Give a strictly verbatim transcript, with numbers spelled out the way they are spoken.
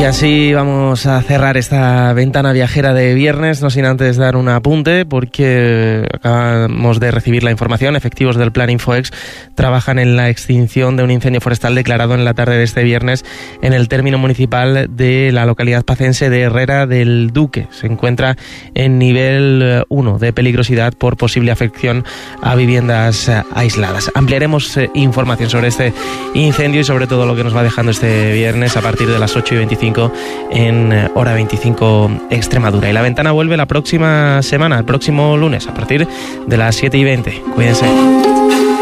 Y así vamos a cerrar esta ventana viajera de viernes, no sin antes dar un apunte, porque acabamos de recibir la información. Efectivos del Plan Infoex trabajan en la extinción de un incendio forestal declarado en la tarde de este viernes en el término municipal de la localidad pacense de Herrera del Duque. Se encuentra en nivel uno de peligrosidad por posible afección a viviendas aisladas. Ampliaremos eh, información sobre este incendio y sobre todo lo que nos va dejando este viernes a partir de las ocho y veinticinco en hora veinticinco Extremadura. Y la ventana vuelve la próxima semana, el próximo lunes, a partir de las siete y veinte. Cuídense.